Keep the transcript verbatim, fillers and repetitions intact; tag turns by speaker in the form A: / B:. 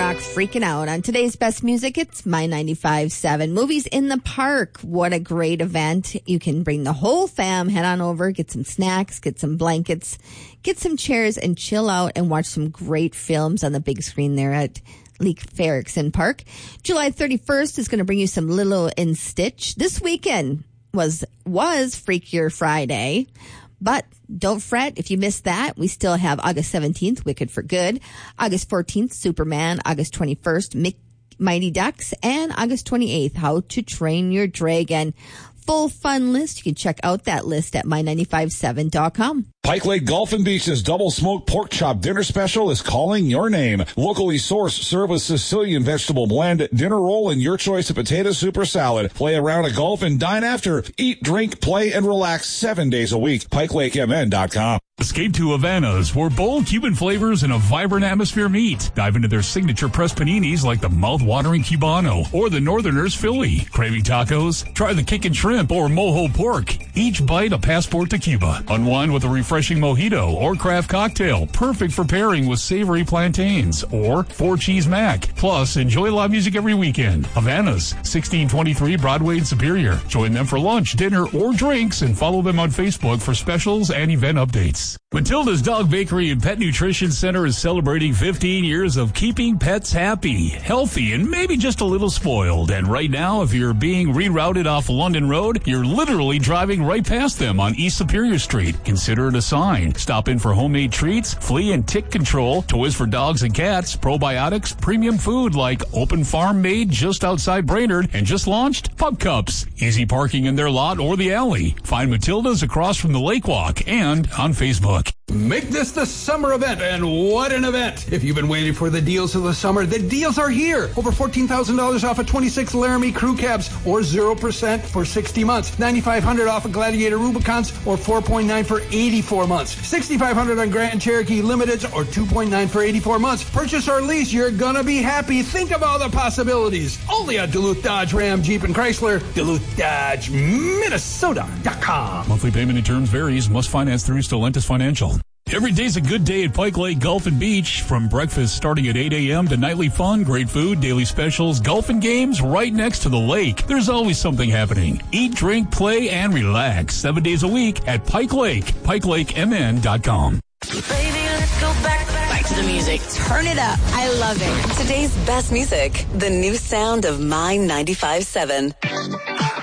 A: Rock, Freaking Out. On today's Best Music, it's My ninety-five point seven. Movies in the Park. What a great event. You can bring the whole fam, head on over, get some snacks, get some blankets, get some chairs, and chill out and watch some great films on the big screen there at Leif Erikson Park. July thirty-first is going to bring you some Lilo and Stitch. This weekend was, was Freakier Friday. But don't fret if you missed that. We still have August seventeenth, Wicked for Good, August fourteenth, Superman, August twenty-first, Mick, Mighty Ducks, and August twenty-eighth, How to Train Your Dragon. Full fun list. You can check out that list at my nine five seven dot com.
B: Pike Lake Golf and Beach's double smoked pork chop dinner special is calling your name. Locally sourced, serve with Sicilian vegetable blend, dinner roll, and your choice of potato soup or salad. Play a round of golf and dine after. Eat, drink, play, and relax seven days a week. pike lake m n dot com.
C: Escape to Havana's, where bold Cuban flavors and a vibrant atmosphere meet. Dive into their signature pressed paninis like the mouth-watering Cubano or the Northerners Philly. Craving tacos? Try the kickin' shrimp or mojo pork. Each bite a passport to Cuba. Unwind with a refreshing mojito or craft cocktail, perfect for pairing with savory plantains or four cheese mac. Plus, enjoy live music every weekend. Havana's, sixteen twenty-three Broadway in Superior. Join them for lunch, dinner, or drinks, and follow them on Facebook for specials and event updates. Matilda's Dog Bakery and Pet Nutrition Center is celebrating fifteen years of keeping pets happy, healthy, and maybe just a little spoiled. And right now, if you're being rerouted off London Road, you're literally driving right past them on East Superior Street. Consider it a sign. Stop in for homemade treats, flea and tick control, toys for dogs and cats, probiotics, premium food like Open Farm made just outside Brainerd, and just launched Pup Cups. Easy parking in their lot or the alley. Find Matilda's across from the Lake Walk and on Facebook.
D: Make this the summer event, and what an event! If you've been waiting for the deals of the summer, the deals are here. Over fourteen thousand dollars off of twenty-six Laramie crew cabs, or zero percent for sixty months. nine thousand five hundred dollars off of Gladiator Rubicons, or four point nine for eighty-four months. six thousand five hundred dollars on Grant and Cherokee Limiteds, or two point nine for eighty-four months. Purchase or lease, you're gonna be happy. Think of all the possibilities. Only at Duluth Dodge Ram Jeep and Chrysler. Duluth Dodge Minnesota dot com.
C: Monthly payment and terms varies. Must finance through Stellantis Financial. Every day's a good day at Pike Lake Golf and Beach. From breakfast starting at eight a.m. to nightly fun, great food, daily specials, golf and games right next to the lake. There's always something happening. Eat, drink, play, and relax seven days a week at Pike Lake. pike lake m n dot com.
E: Baby, let's go back, back to the music.
A: Turn it up. I love it.
E: Today's best music, the new sound of My ninety-five point seven.